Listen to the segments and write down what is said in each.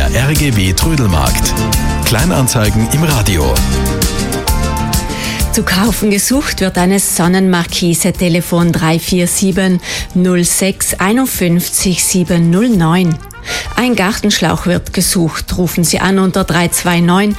Der RGW Trödelmarkt. Kleinanzeigen im Radio. Zu kaufen gesucht wird eine Sonnenmarkise, Telefon 347 06 51 709. Ein Gartenschlauch wird gesucht. Rufen Sie an unter 329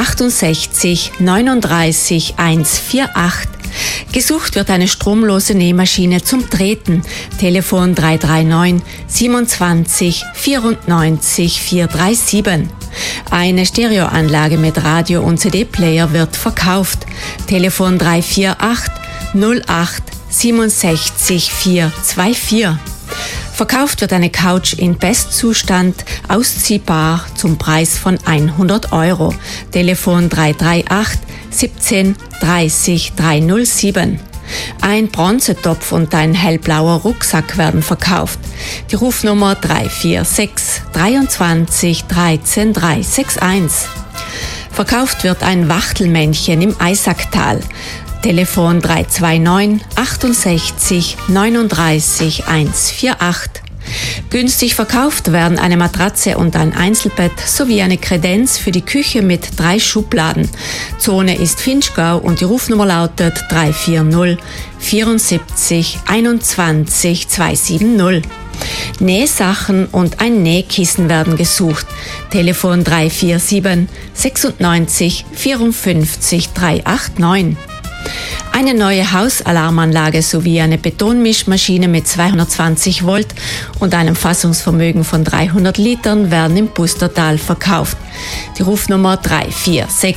68 39 148. Gesucht wird eine stromlose Nähmaschine zum Treten. Telefon 339 27 94 437. Eine Stereoanlage mit Radio- und CD-Player wird verkauft. Telefon 348 08 67 424. Verkauft wird eine Couch in Bestzustand, ausziehbar zum Preis von 100 Euro. Telefon 338 17 30 307. Ein Bronzetopf und ein hellblauer Rucksack werden verkauft. Die Rufnummer 346 23 13 361. Verkauft wird ein Wachtelmännchen im Eisacktal. Telefon 329 68 39 148. Günstig verkauft werden eine Matratze und ein Einzelbett sowie eine Kredenz für die Küche mit 3 Schubladen. Zone ist Finchgau und die Rufnummer lautet 340 74 21 270. Nähsachen und ein Nähkissen werden gesucht. Telefon 347 96 54 389. Eine neue Hausalarmanlage sowie eine Betonmischmaschine mit 220 Volt und einem Fassungsvermögen von 300 Litern werden im Pustertal verkauft. Die Rufnummer 346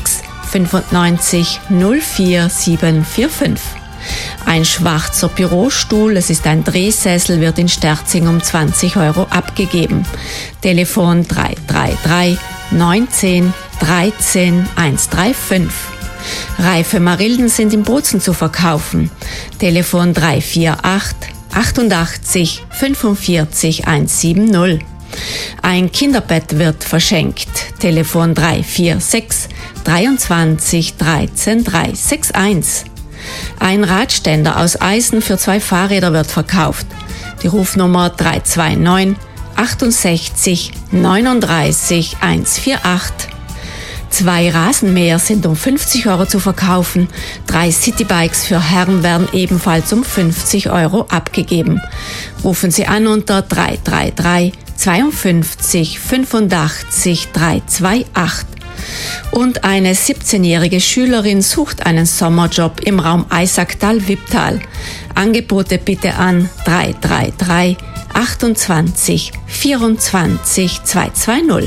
95 04 745. Ein schwarzer Bürostuhl, es ist ein Drehsessel, wird in Sterzing um 20 Euro abgegeben. Telefon 333 19 13 135. Reife Marillen sind in Bozen zu verkaufen. Telefon 348 88 45 170. Ein Kinderbett wird verschenkt. Telefon 346 23 13 361. Ein Radständer aus Eisen für 2 Fahrräder wird verkauft. Die Rufnummer 329 68 39 148. 2 Rasenmäher sind um 50 Euro zu verkaufen. 3 Citybikes für Herren werden ebenfalls um 50 Euro abgegeben. Rufen Sie an unter 333 52 85 328. Und eine 17-jährige Schülerin sucht einen Sommerjob im Raum Eisacktal-Wipptal. Angebote bitte an 333 28 24 220.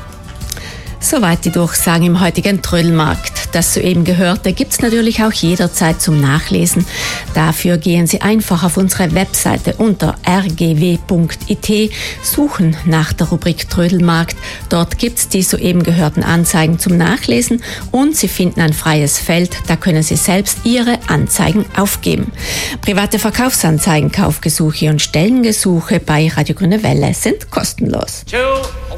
Soweit die Durchsagen im heutigen Trödelmarkt. Das soeben Gehörte gibt's natürlich auch jederzeit zum Nachlesen. Dafür gehen Sie einfach auf unsere Webseite unter rgw.it, suchen nach der Rubrik Trödelmarkt. Dort gibt's die soeben gehörten Anzeigen zum Nachlesen und Sie finden ein freies Feld, da können Sie selbst Ihre Anzeigen aufgeben. Private Verkaufsanzeigen, Kaufgesuche und Stellengesuche bei Radio Grüne Welle sind kostenlos.